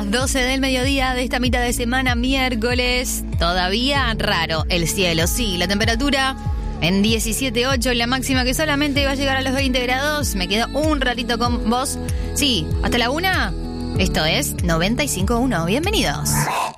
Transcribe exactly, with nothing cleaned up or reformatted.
las doce del mediodía de esta mitad de semana, miércoles. Todavía raro el cielo, sí. La temperatura en diecisiete punto ocho, la máxima que solamente va a llegar a los veinte grados. Me quedo un ratito con vos. Sí, hasta la una. Esto es noventa y cinco punto uno. Bienvenidos.